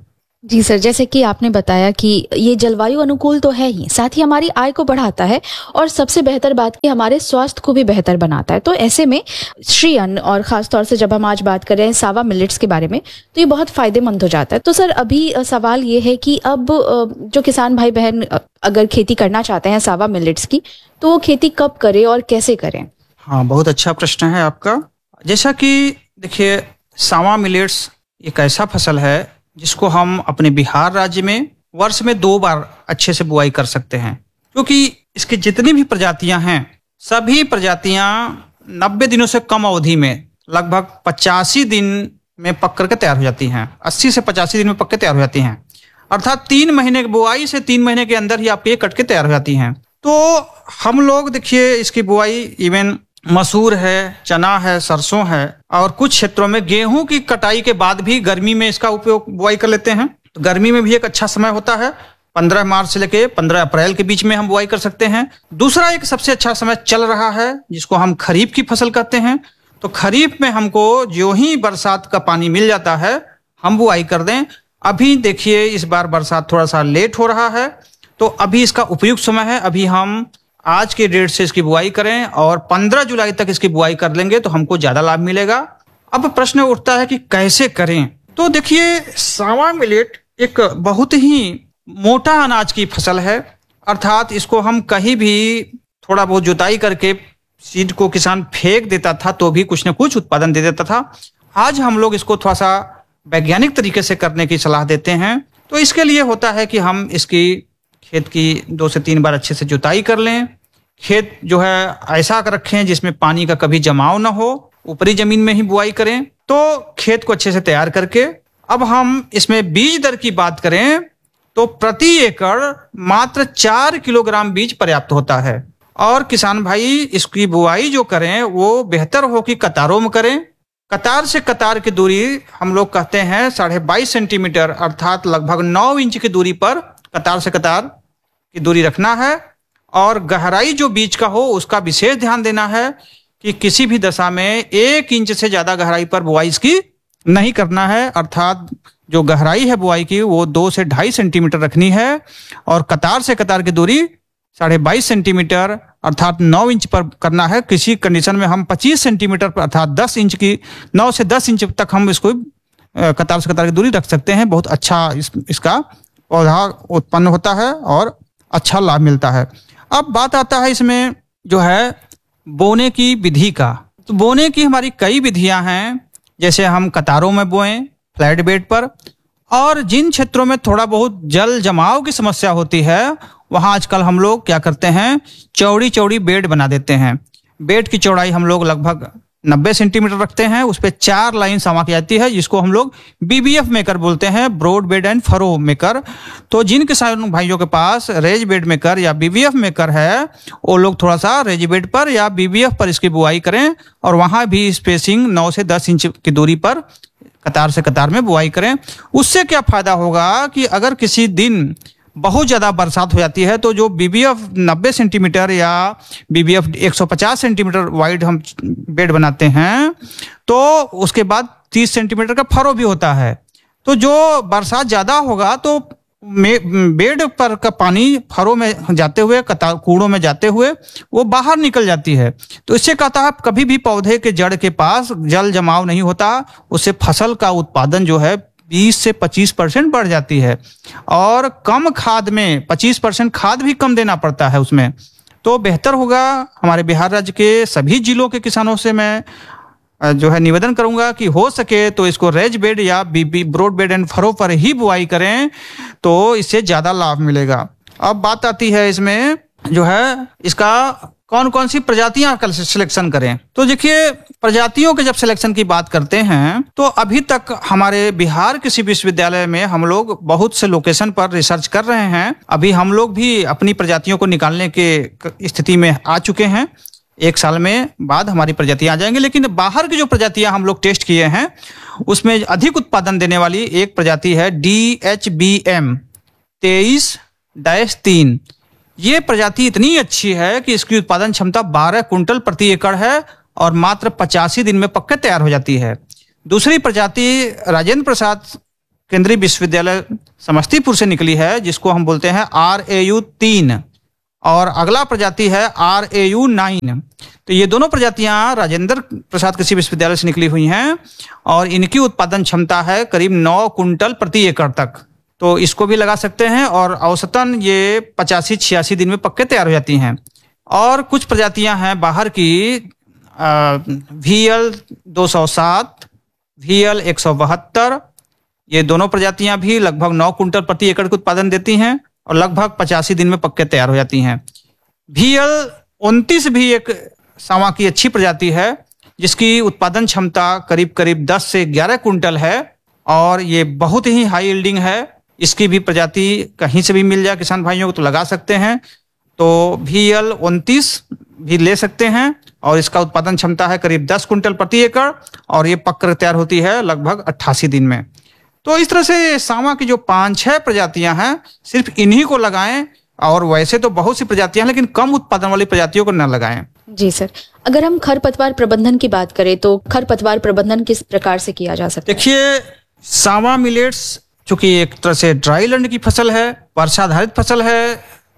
जी सर, जैसे कि आपने बताया कि ये जलवायु अनुकूल तो है ही, साथ ही हमारी आय को बढ़ाता है और सबसे बेहतर बात कि हमारे स्वास्थ्य को भी बेहतर बनाता है। तो ऐसे में श्री अन्न, और खास तौर से जब हम आज बात कर रहे हैं सावा मिलेट्स के बारे में, तो ये बहुत फायदेमंद हो जाता है। तो सर अभी अ, सवाल ये है कि अब अ, जो किसान भाई बहन अ, अगर खेती करना चाहते हैं सावा मिलेट्स की, तो वो खेती कब करें और कैसे करें? हाँ, बहुत अच्छा प्रश्न है आपका। जैसा कि देखिए, सावा मिलेट्स एक ऐसा फसल है जिसको हम अपने बिहार राज्य में वर्ष में दो बार अच्छे से बुआई कर सकते हैं, क्योंकि इसकी जितनी भी प्रजातियां हैं सभी प्रजातियां नब्बे दिनों से कम अवधि में लगभग पचासी दिन में पक करके तैयार हो जाती हैं। अस्सी से पचासी दिन में पक के तैयार हो जाती हैं, अर्थात तीन महीने की बुआई से तीन महीने के अंदर ही आपके ये कट के तैयार हो जाती हैं। तो हम लोग देखिए इसकी बुआई इवन मसूर है, चना है, सरसों है और कुछ क्षेत्रों में गेहूं की कटाई के बाद भी गर्मी में इसका उपयोग बुआई कर लेते हैं। तो गर्मी में भी एक अच्छा समय होता है, पंद्रह मार्च से लेके पंद्रह अप्रैल के बीच में हम बुआई कर सकते हैं। दूसरा एक सबसे अच्छा समय चल रहा है जिसको हम खरीफ की फसल कहते हैं। तो खरीफ में हमको जो ही बरसात का पानी मिल जाता है हम बुआई कर दें। अभी देखिए इस बार बरसात थोड़ा सा लेट हो रहा है, तो अभी इसका उपयुक्त समय है। अभी हम आज के डेट से इसकी बुआई करें और पंद्रह जुलाई तक इसकी बुआई कर लेंगे तो हमको ज्यादा लाभ मिलेगा। अब प्रश्न उठता है कि कैसे करें। तो देखिए, सावा मिलेट एक बहुत ही मोटा अनाज की फसल है, अर्थात इसको हम कहीं भी थोड़ा बहुत जुताई करके सीड को किसान फेंक देता था तो भी कुछ न कुछ उत्पादन दे देता था। आज हम लोग इसको थोड़ा सा वैज्ञानिक तरीके से करने की सलाह देते हैं। तो इसके लिए होता है कि हम इसकी खेत की दो से तीन बार अच्छे से जुताई कर लें। खेत जो है ऐसा रखें जिसमें पानी का कभी जमाव ना हो, ऊपरी जमीन में ही बुआई करें। तो खेत को अच्छे से तैयार करके अब हम इसमें बीज दर की बात करें तो प्रति एकड़ मात्र चार किलोग्राम बीज पर्याप्त होता है। और किसान भाई इसकी बुआई जो करें वो बेहतर हो कि कतारों में करें। कतार से कतार की दूरी हम लोग कहते हैं साढ़े बाईस सेंटीमीटर, अर्थात लगभग नौ इंच की दूरी पर कतार से कतार की दूरी रखना है। और गहराई जो बीज का हो उसका विशेष ध्यान देना है कि किसी भी दशा में एक इंच से ज्यादा गहराई पर बुआई इसकी नहीं करना है, अर्थात जो गहराई है बुआई की वो दो से ढाई सेंटीमीटर रखनी है। और कतार से कतार की दूरी साढ़े बाईस सेंटीमीटर अर्थात नौ इंच पर करना है। किसी कंडीशन में हम पच्चीस सेंटीमीटर पर अर्थात दस इंच की नौ से दस इंच तक हम इसको कतार से कतार की दूरी रख सकते हैं। बहुत अच्छा इस, इसका पौधा उत्पन्न होता है और अच्छा लाभ मिलता है। अब बात आता है इसमें जो है बोने की विधि का। तो बोने की हमारी कई विधियां हैं, जैसे हम कतारों में बोएं फ्लैट बेड पर, और जिन क्षेत्रों में थोड़ा बहुत जल जमाव की समस्या होती है वहां आजकल हम लोग क्या करते हैं, चौड़ी चौड़ी बेड बना देते हैं। बेड की चौड़ाई हम लोग लगभग नब्बे सेंटीमीटर रखते हैं, उस पर चार लाइन समा की जाती है जिसको हम लोग बीबीएफ मेकर बोलते हैं, broad bed and furrow maker. तो जिन किसान भाइयों के पास रेज बेड मेकर या बीबीएफ मेकर है वो लोग थोड़ा सा रेज बेड पर या बीबीएफ पर इसकी बुआई करें और वहां भी स्पेसिंग नौ से दस इंच की दूरी पर कतार से कतार में बुआई करें। उससे क्या फायदा होगा कि अगर किसी दिन बहुत ज़्यादा बरसात हो जाती है तो जो बीबीएफ नब्बे सेंटीमीटर या बीबीएफ एक सौ पचास सेंटीमीटर वाइड हम बेड बनाते हैं तो उसके बाद तीस सेंटीमीटर का फरो भी होता है। तो जो बरसात ज़्यादा होगा तो बेड पर का पानी फरों में जाते हुए कतार कूड़ों में जाते हुए वो बाहर निकल जाती है। तो इससे कहता है कभी भी पौधे के जड़ के पास जल जमाव नहीं होता, उससे फसल का उत्पादन जो है बीस से पच्चीस परसेंट बढ़ जाती है। और कम खाद में पच्चीस परसेंट खाद भी कम देना पड़ता है उसमें। तो बेहतर होगा हमारे बिहार राज्य के सभी जिलों के किसानों से मैं जो है निवेदन करूंगा कि हो सके तो इसको रेज बेड या बीबी ब्रॉड बेड एंड फरो पर ही बुआई करें तो इससे ज्यादा लाभ मिलेगा। अब बात आती है इसमें जो है इसका कौन कौन सी प्रजातियां का सिलेक्शन करें। तो देखिए प्रजातियों के जब सिलेक्शन की बात करते हैं तो अभी तक हमारे बिहार कृषि विश्वविद्यालय में हम लोग बहुत से लोकेशन पर रिसर्च कर रहे हैं। अभी हम लोग भी अपनी प्रजातियों को निकालने के स्थिति में आ चुके हैं। एक साल में बाद हमारी प्रजातियां आ जाएंगी, लेकिन बाहर की जो प्रजातियां हम लोग टेस्ट किए हैं उसमें अधिक उत्पादन देने वाली एक प्रजाति है डी एच बी एम तेईस डैश तीन। ये प्रजाति इतनी अच्छी है कि इसकी उत्पादन क्षमता बारह कुंटल प्रति एकड़ है और मात्र पचासी दिन में पक्के तैयार हो जाती है। दूसरी प्रजाति राजेंद्र प्रसाद केंद्रीय विश्वविद्यालय समस्तीपुर से निकली है, जिसको हम बोलते हैं आर ए यू तीन, और अगला प्रजाति है आर ए यू नाइन। तो ये दोनों प्रजातियां राजेंद्र प्रसाद कृषि विश्वविद्यालय से निकली हुई हैं और इनकी उत्पादन क्षमता है करीब नौ कुंटल प्रति एकड़ तक। तो इसको भी लगा सकते हैं और औसतन ये पचासी छियासी दिन में पक्के तैयार हो जाती हैं। और कुछ प्रजातियां हैं बाहर की, वी एल दो सौ सात, वी एल एक सौ बहत्तर, ये दोनों प्रजातियां भी लगभग नौ कुंटल प्रति एकड़ का उत्पादन देती हैं और लगभग पचासी दिन में पक्के तैयार हो जाती हैं। वी एल उनतीस भी एक सांवा की अच्छी प्रजाति है, जिसकी उत्पादन क्षमता करीब करीब दस से ग्यारह कुंटल है और ये बहुत ही हाई यील्डिंग है। इसकी भी प्रजाति कहीं से भी मिल जाए किसान भाइयों को तो लगा सकते हैं। तो वी एल उनतीस भी ले सकते हैं और इसका उत्पादन क्षमता है करीब दस कुंटल प्रति एकड़ और ये पक कर तैयार होती है लगभग अट्ठासी दिन में। तो इस तरह से सांवा की जो पांच छह प्रजातियां हैं सिर्फ इन्हीं को लगाएं, और वैसे तो बहुत सी प्रजातियां हैं लेकिन कम उत्पादन वाली प्रजातियों को न लगाएं। जी सर, अगर हम खरपतवार प्रबंधन की बात करें तो खरपतवार प्रबंधन किस प्रकार से किया जा सकता है? देखिए, सांवा मिलेट्स चूंकि एक तरह से ड्राई लैंड की फसल है, वर्षाधारित फसल है,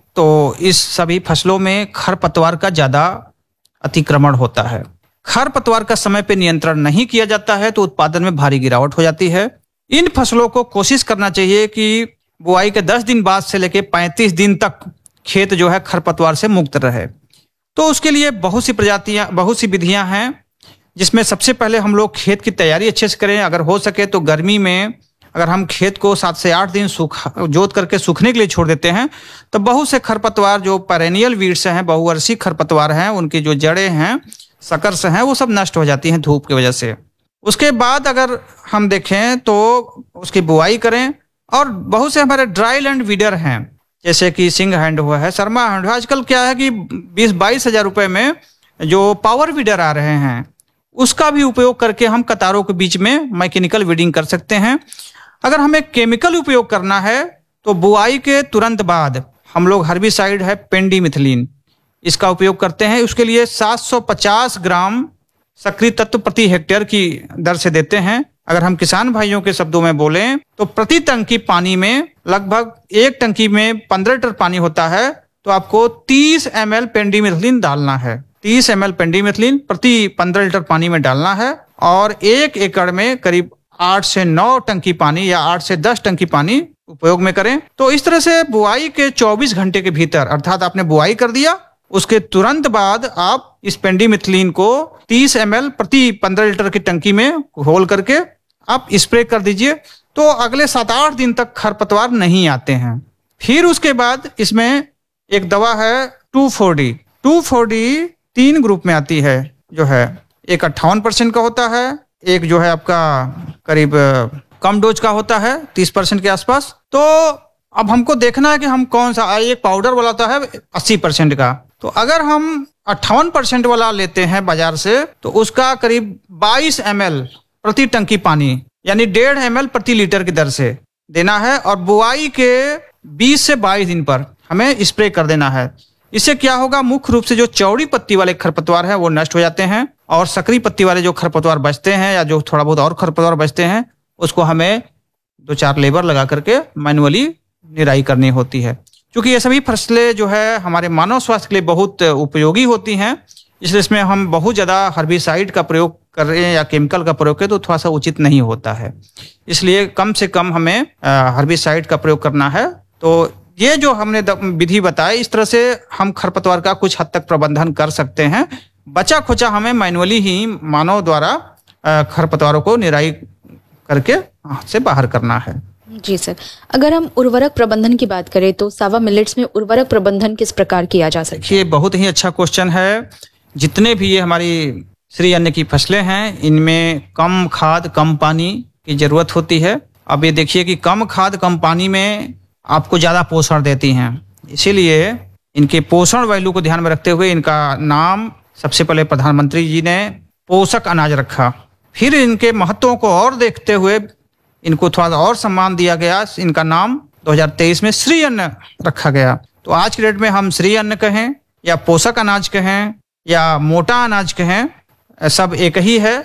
तो इस सभी फसलों में खरपतवार का ज्यादा अतिक्रमण होता है। खरपतवार का समय पे नियंत्रण नहीं किया जाता है तो उत्पादन में भारी गिरावट हो जाती है। इन फसलों को कोशिश करना चाहिए कि बुआई के दस दिन बाद से लेकर पैंतीस दिन तक खेत जो है खरपतवार से मुक्त रहे। तो उसके लिए बहुत सी प्रजातियां, बहुत सी विधियां हैं, जिसमें सबसे पहले हम लोग खेत की तैयारी अच्छे से करें। अगर हो सके तो गर्मी में अगर हम खेत को सात से आठ दिन सूखा जोत करके सूखने के लिए छोड़ देते हैं तो बहुत से खरपतवार जो पेरेनियल वीड्स हैं, बहुवर्षीय खरपतवार हैं, उनकी जो जड़ें हैं, सकर्स हैं, वो सब नष्ट हो जाती हैं धूप की वजह से। उसके बाद अगर हम देखें तो उसकी बुआई करें। और बहुत से हमारे ड्राई लैंड वीडर हैं, जैसे कि सिंग हैंड हुआ है, शर्मा हैंड हुआ। आजकल क्या है कि बीस बाईस हजार रुपए में जो पावर वीडर आ रहे हैं, उसका भी उपयोग करके हम कतारों के बीच में मैकेनिकल वीडिंग कर सकते हैं। अगर हमें केमिकल उपयोग करना है तो बुआई के तुरंत बाद हम लोग हर्बिसाइड है पेंडिमिथिलिन, इसका उपयोग करते हैं। उसके लिए सात सौ पचास ग्राम सक्रिय तत्व प्रति हेक्टेयर की दर से देते हैं। अगर हम किसान भाइयों के शब्दों में बोलें तो प्रति टंकी पानी में, लगभग एक टंकी में पंद्रह लीटर पानी होता है, तो आपको तीस एम एल पेंडिमिथिलिन डालना है। तीस एम एल पेंडिमिथिलिन प्रति पंद्रह लीटर पानी में डालना है और एक एकड़ में करीब आठ से नौ टंकी पानी या आठ से दस टंकी पानी उपयोग में करें। तो इस तरह से बुआई के चौबीस घंटे के भीतर, अर्थात आपने बुआई कर दिया, उसके तुरंत बाद आप इस पेंडिमिथिलिन को तीस एम एल प्रति पंद्रह लीटर की टंकी में घोल करके आप स्प्रे कर दीजिए। तो अगले सात आठ दिन तक खरपतवार नहीं आते हैं। फिर उसके बाद इसमें एक दवा है to four D. To four D तीन ग्रुप में आती है, जो है एक अट्ठावन परसेंट का होता है, एक जो है आपका करीब कम डोज का होता है तीस परसेंट के आसपास। तो अब हमको देखना है कि हम कौन सा, एक पाउडर वाला होता है अस्सी परसेंट का। तो अगर हम अट्ठावन परसेंट वाला लेते हैं बाजार से तो उसका करीब बाईस एम एल प्रति टंकी पानी, यानी डेढ़ एम एल प्रति लीटर की दर से देना है और बुआई के बीस से बाईस दिन पर हमें स्प्रे कर देना है। इससे क्या होगा, मुख्य रूप से जो चौड़ी पत्ती वाले खरपतवार हैं वो नष्ट हो जाते हैं और सकरी पत्ती वाले जो खरपतवार बचते हैं या जो थोड़ा बहुत और खरपतवार बचते हैं उसको हमें दो चार लेबर लगा करके मैनुअली निराई करनी होती है। क्योंकि ये सभी फसलें जो है हमारे मानव स्वास्थ्य के लिए बहुत उपयोगी होती हैं, इसलिए इसमें हम बहुत ज़्यादा हर्बिसाइड का प्रयोग कर रहे हैं या केमिकल का प्रयोग करें तो थोड़ा सा उचित नहीं होता है। इसलिए कम से कम हमें हर्बिसाइड का प्रयोग करना है। तो ये जो हमने विधि बताई, इस तरह से हम खरपतवार का कुछ हद तक प्रबंधन कर सकते हैं। बचा खुचा हमें मैनुअली ही मानव द्वारा खरपतवारों को निराई करके हाथ से बाहर करना है। जी सर, अगर हम उर्वरक प्रबंधन की बात करें तो सांवा मिलेट्स में उर्वरक प्रबंधन किस प्रकार किया जा सकता है? ये बहुत ही अच्छा क्वेश्चन है। जितने भी ये हमारी श्री अन्न की फसलें हैं, इनमें कम खाद कम पानी की जरूरत होती है। अब ये देखिए कि कम खाद कम पानी में आपको ज्यादा पोषण देती हैं, इसीलिए इनके पोषण वैल्यू को ध्यान में रखते हुए इनका नाम सबसे पहले प्रधानमंत्री जी ने पोषक अनाज रखा। फिर इनके महत्वों को और देखते हुए इनको थोड़ा और सम्मान दिया गया। इनका नाम दो हज़ार तेईस में श्री अन्न रखा गया। तो आज के डेट में हम श्री अन्न कहें या पोषक अनाज कहें या मोटा अनाज कहें, सब एक ही है।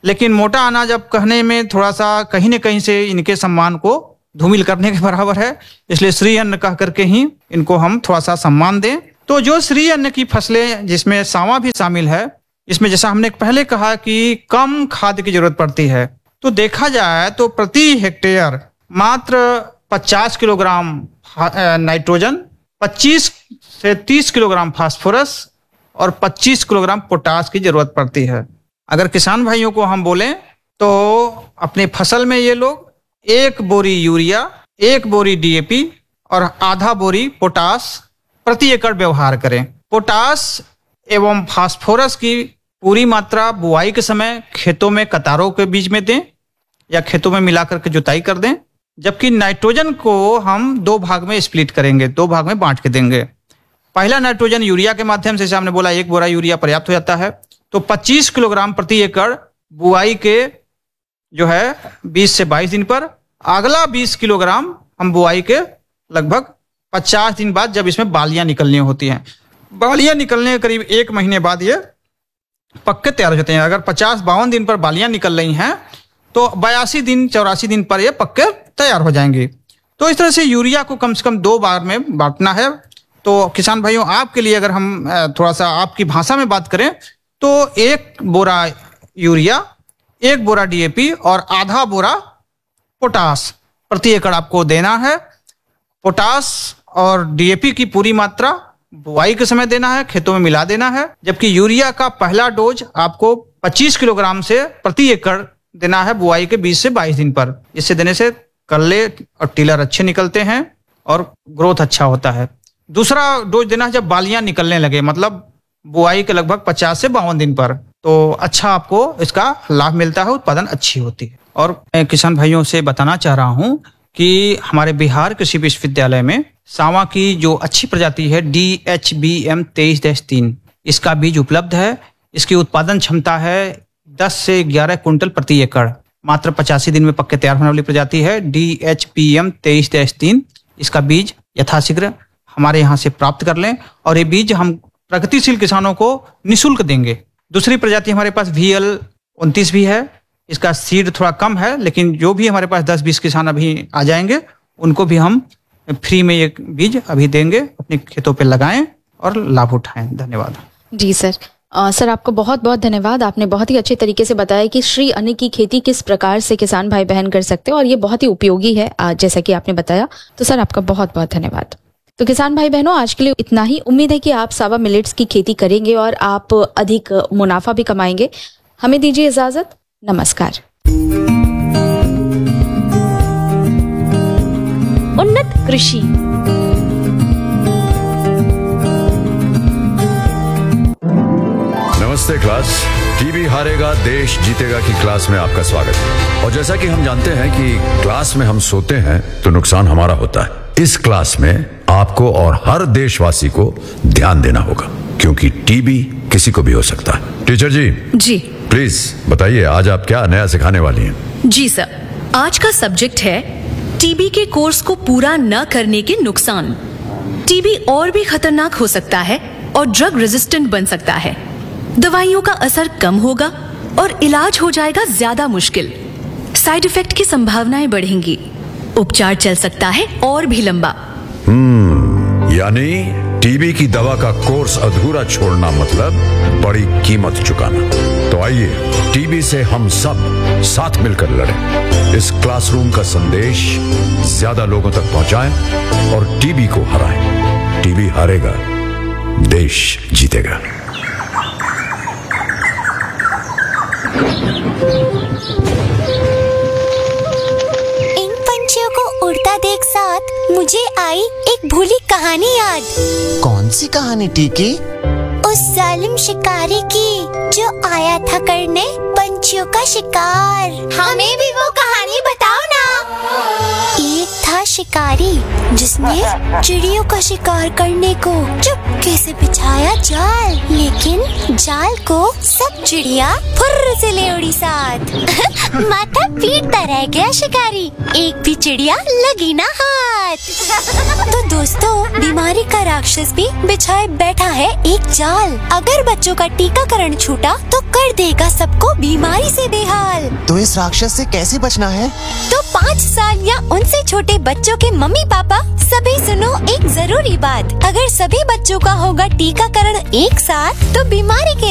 लेकिन मोटा अनाज अब कहने में थोड़ा सा कहीं न कहीं से इनके सम्मान को धूमिल करने के बराबर है, इसलिए श्री अन्न कह करके ही इनको हम थोड़ा सा सम्मान दें। तो जो श्री अन्न की फसलें जिसमें सांवा भी शामिल है, इसमें जैसा हमने पहले कहा कि कम खाद की जरूरत पड़ती है, तो देखा जाए तो प्रति हेक्टेयर मात्र पचास किलोग्राम नाइट्रोजन, पच्चीस से तीस किलोग्राम फास्फोरस और पच्चीस किलोग्राम पोटास की जरूरत पड़ती है। अगर किसान भाइयों को हम बोलें तो अपने फसल में ये लोग एक बोरी यूरिया, एक बोरी डीएपी और आधा बोरी पोटास प्रति एकड़ व्यवहार करें। पोटास एवं फास्फोरस की पूरी मात्रा बुआई के समय खेतों में कतारों के बीच में दें या खेतों में मिलाकर के जुताई कर दें, जबकि नाइट्रोजन को हम दो भाग में स्प्लिट करेंगे, दो भाग में बांट के देंगे। पहला नाइट्रोजन यूरिया के माध्यम से, जैसे हमने बोला एक बोरा यूरिया पर्याप्त हो जाता है, तो पच्चीस किलोग्राम प्रति एकड़ बुआई के जो है बीस से बाईस दिन पर, अगला बीस किलोग्राम हम बुआई के लगभग पचास दिन बाद, जब इसमें बालियां निकलनी होती हैं। बालियां निकलने के करीब एक महीने बाद ये पक्के तैयार हो जाते हैं। अगर पचास बावन दिन पर बालियां निकल रही हैं तो बयासी दिन चौरासी दिन पर ये पक्के तैयार हो जाएंगे। तो इस तरह से यूरिया को कम से कम दो बार में बांटना है। तो किसान भाइयों, आपके लिए अगर हम थोड़ा सा आपकी भाषा में बात करें तो एक बोरा यूरिया, एक बोरा डीएपी और आधा बोरा पोटास प्रति एकड़ आपको देना है। पोटास और डीएपी की पूरी मात्रा बुआई के समय देना है, खेतों में मिला देना है, जबकि यूरिया का पहला डोज आपको पच्चीस किलोग्राम से प्रति एकड़ देना है बुआई के बीस से बाईस दिन पर। इससे देने से कल्ले और टिलर अच्छे निकलते हैं और ग्रोथ अच्छा होता है। दूसरा डोज देना है जब बालियां निकलने लगे, मतलब बुआई के लगभग पचास से बावन दिन पर, तो अच्छा आपको इसका लाभ मिलता है, उत्पादन अच्छी होती है। और मैं किसान भाइयों से बताना चाह रहा हूं कि हमारे बिहार कृषि विश्वविद्यालय में सांवा की जो अच्छी प्रजाति है डी एच बी एम तेईस डैश तीन, इसका बीज उपलब्ध है। इसकी उत्पादन क्षमता है दस से ग्यारह कुंटल प्रति एकड़, मात्र पचासी दिन में पक्के तैयार होने वाली प्रजाति है डी एच बी एम तेईस डैश तीन। इसका बीज यथाशीघ्र हमारे यहाँ से प्राप्त कर लें और ये बीज हम प्रगतिशील किसानों को निःशुल्क देंगे। दूसरी प्रजाति हमारे पास वी एल उनतीस भी है। इसका सीड थोड़ा कम है, लेकिन जो भी हमारे पास दस बीस किसान अभी आ जाएंगे उनको भी हम फ्री में ये बीज अभी देंगे, अपने खेतों पे लगाएं और लाभ उठाएं। धन्यवाद। जी सर। आ, सर आपको बहुत बहुत धन्यवाद। आपने बहुत ही अच्छे तरीके से बताया कि श्री अन्न की खेती किस प्रकार से किसान भाई बहन कर सकते हैं और ये बहुत ही उपयोगी है आज जैसा कि आपने बताया। तो सर आपका बहुत बहुत धन्यवाद। तो किसान भाई बहनों, आज के लिए इतना ही। उम्मीद है कि आप सावा मिलेट्स की खेती करेंगे और आप अधिक मुनाफा भी कमाएंगे। हमें दीजिए इजाजत। नमस्कार। उन्नत कृषि। नमस्ते क्लास। टीबी हारेगा देश जीतेगा की क्लास में आपका स्वागत है। और जैसा कि हम जानते हैं कि क्लास में हम सोते हैं तो नुकसान हमारा होता है। इस क्लास में आपको और हर देशवासी को ध्यान देना होगा, क्योंकि टीबी किसी को भी हो सकता है। टीचर जी जी प्लीज बताइए, आज आप क्या नया सिखाने वाली हैं? जी सर, आज का सब्जेक्ट है टीबी के कोर्स को पूरा न करने के नुकसान। टीबी और भी खतरनाक हो सकता है और ड्रग रेजिस्टेंट बन सकता है। दवाइयों का असर कम होगा और इलाज हो जाएगा ज्यादा मुश्किल। साइड इफेक्ट की संभावनाएं बढ़ेंगी। उपचार चल सकता है और भी लंबा। हम्म यानी टीबी की दवा का कोर्स अधूरा छोड़ना मतलब बड़ी कीमत चुकाना। तो आइए टीबी से हम सब साथ मिलकर लड़ें। इस क्लासरूम का संदेश ज्यादा लोगों तक पहुंचाएं और टीबी को हराएं। टीबी हारेगा, देश जीतेगा। इन पंछियों को उड़ता देख साथ मुझे आई एक भूली कहानी याद। कौन सी कहानी टीकी? उस जालिम शिकारी की जो आया था करने पंछियों का शिकार। हमें भी वो कहानी बताओ ना। एक था शिकारी जिसने चिड़ियों का शिकार करने को चुपके से बिछाया जाल, लेकिन जाल को सब चिड़िया फुर्र से ले उड़ी साथ। माथा पीटता रह गया शिकारी, एक भी चिड़िया लगी ना हाथ। तो दोस्तों, बीमारी का राक्षस भी बिछाए बैठा है एक जाल। अगर बच्चों का टीकाकरण छूटा तो कर देगा सबको बीमारी से बेहाल। तो इस राक्षस से कैसे बचना है? तो पाँच साल या उनसे छोटे बच्चों के मम्मी पापा सभी सुनो एक जरूरी बात। अगर सभी बच्चों का होगा टीकाकरण एक साथ तो बीमारी के